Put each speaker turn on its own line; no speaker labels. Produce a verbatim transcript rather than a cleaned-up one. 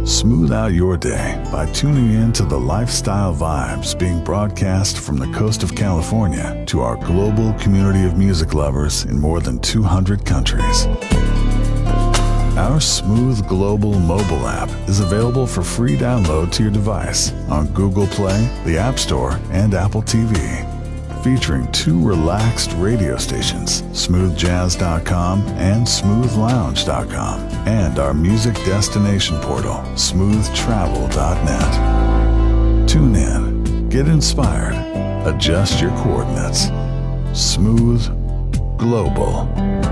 Smooth out your day by tuning in to the lifestyle vibes being broadcast from the coast of California to our global community of music lovers in more than two hundred countries. Our Smooth Global mobile app is available for free download to your device on Google Play, the App Store, and Apple T V. Featuring two relaxed radio stations, smooth jazz dot com and smooth lounge dot com, and our music destination portal, smooth travel dot net. Tune in, get inspired, adjust your coordinates. Smooth Global.